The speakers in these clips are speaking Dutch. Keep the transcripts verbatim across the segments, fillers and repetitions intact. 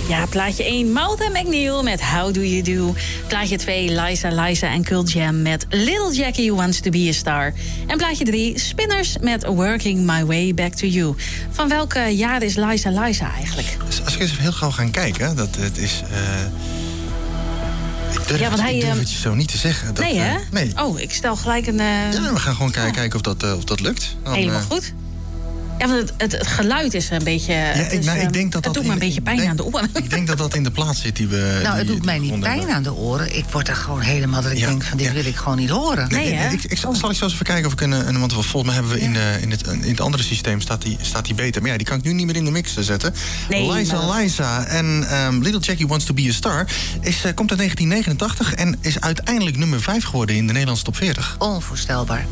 Ja, plaatje één, Mouth and McNeil met How Do You Do. Plaatje twee, Liza, Liza en Cult Jam met Little Jackie Wants To Be A Star. En plaatje drie, Spinners met Working My Way Back To You. Van welke jaar is Liza, Liza eigenlijk? Dus als ik eens even heel gauw gaan kijken, dat het is... Uh... Ik durf, ja, want hij, ik durf uh... het je zo niet te zeggen. Dat, nee, hè? Uh, nee. Oh, ik stel gelijk een... Uh... Ja, we gaan gewoon ja. kijken of dat, uh, of dat lukt. Dan, Helemaal uh... goed. Ja, want het, het, het geluid is een beetje... Ja, ik, is, nou, ik denk dat het dat doet me een in, beetje pijn denk, aan de oren. Ik denk dat dat in de plaats zit die we... Nou, het die, doet mij niet pijn hebben. aan de oren. Ik word er gewoon helemaal dat ik ja, denk van dit ja. wil ik gewoon niet horen. Nee, nee, hè? Ik, ik, zal, zal ik zo eens even kijken of ik een... een want volgens mij hebben we ja. in, uh, in, het, in het andere systeem staat die, staat die beter. Maar ja, die kan ik nu niet meer in de mix zetten. Nee, Liza, maar... Liza en um, Little Jackie Wants To Be A Star is, uh, komt uit negentien negenentachtig... en is uiteindelijk nummer vijf geworden in de Nederlandse top veertig. Onvoorstelbaar.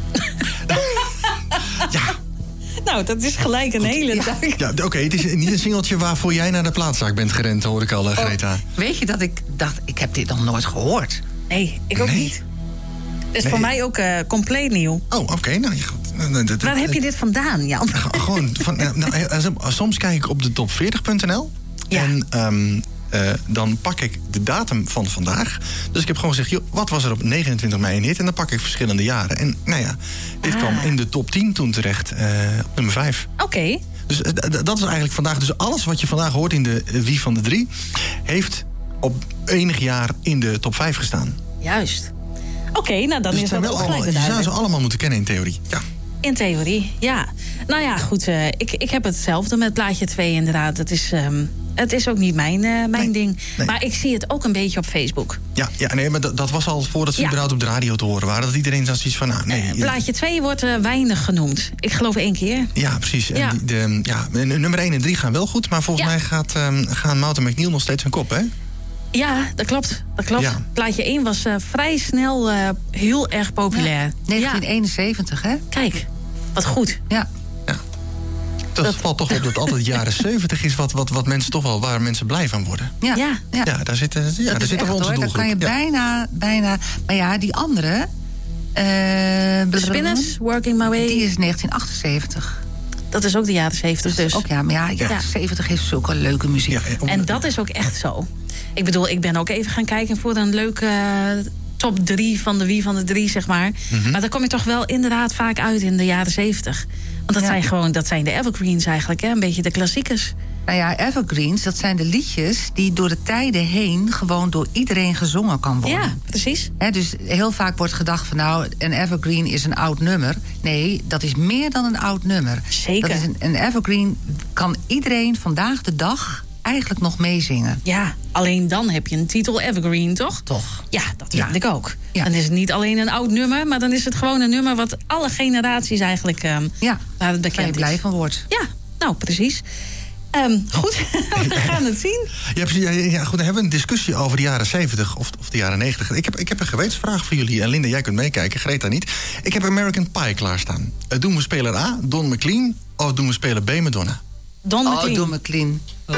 Ja. Nou, dat is gelijk een Goed, hele ja. dag. Ja, Oké, okay, het is niet een singeltje waarvoor jij naar de plaatszaak bent gerend, hoor ik al, uh, Greta. Oh, weet je dat ik dacht, ik heb dit nog nooit gehoord? Nee, ik ook nee. niet. Het is nee. voor mij ook uh, compleet nieuw. Oh, oké. Okay, nou, goed. Waar heb je dit vandaan, Jan? Gewoon, van, nou, soms kijk ik op de top veertig punt n l. Ja. En um, uh, dan pak ik de datum van vandaag. Dus ik heb gewoon gezegd, joh, wat was er op negenentwintig mei in hit? En dan pak ik verschillende jaren. En nou ja, dit ah. kwam in de top tien toen terecht, uh, op nummer vijf. Oké. Okay. Dus uh, d- dat is eigenlijk vandaag. Dus alles wat je vandaag hoort in de uh, Wie van de Drie... heeft op enig jaar in de top vijf gestaan. Juist. Oké, okay, nou dan dus is dat wel ook allemaal, gelijk. Je zou ze allemaal moeten kennen in theorie. Ja. In theorie, ja. Nou ja, goed. Uh, ik, ik heb hetzelfde met plaatje twee inderdaad. Het is, um, het is ook niet mijn, uh, mijn nee, ding. Nee. Maar ik zie het ook een beetje op Facebook. Ja, ja nee, maar dat, dat was al voordat ze ja. überhaupt op de radio te horen waren. Dat iedereen dan zoiets van, nou, nee. Uh, plaatje twee wordt uh, weinig genoemd. Ik geloof één keer. Ja, precies. En ja. Die, de, ja, nummer één en drie gaan wel goed. Maar volgens ja. mij gaat, um, gaan Mouth and McNeil nog steeds hun kop, hè? Ja, dat klopt. Dat klopt. Ja. Plaatje één was uh, vrij snel uh, heel erg populair. Ja, negentien eenenzeventig, hè? Kijk, wat goed. Ja. ja. Dat, dat valt toch op dat altijd jaren zeventig is wat, wat, wat mensen toch wel, waar mensen blij van worden. Ja, ja. ja. ja daar zit, ja, daar zit toch onze doelgroep. Daar kan je ja. bijna, bijna... Maar ja, die andere... Uh, Spinners, Working My Way. Die is negentien achtenzeventig. Dat is ook de jaren zeventig dus. Ook ja, maar ja, jaren ja. zeventig heeft zulke leuke muziek. Ja, om... En dat is ook echt zo. Ik bedoel, ik ben ook even gaan kijken voor een leuke uh, top drie van de Wie van de Drie, zeg maar. Mm-hmm. Maar dan kom je toch wel inderdaad vaak uit in de jaren zeventig. Want dat ja. zijn gewoon, dat zijn de evergreens eigenlijk, hè? Een beetje de klassiekers. Nou ja, evergreens, dat zijn de liedjes die door de tijden heen gewoon door iedereen gezongen kan worden. Ja, precies. He, dus heel vaak wordt gedacht van nou, een evergreen is een oud nummer. Nee, dat is meer dan een oud nummer. Zeker. Dat is een, een evergreen kan iedereen vandaag de dag eigenlijk nog meezingen. Ja, alleen dan heb je een titel evergreen, toch? Toch. Ja, dat vind ja. ik ook. Ja. Dan is het niet alleen een oud nummer, maar dan is het gewoon een nummer wat alle generaties eigenlijk um, ja, waar het bekend waar je blij van wordt. Ja, nou precies. Um, goed, we gaan het zien. Ja, precies. Ja, ja, goed, dan hebben we een discussie over de jaren zeventig of, of de jaren negentig. Ik heb, ik heb een gewetensvraag voor jullie. En Linda, jij kunt meekijken, Greta niet. Ik heb American Pie klaarstaan. Uh, doen we speler A, Don McLean, of doen we speler B, Madonna? Don McLean. Oh, Don McLean.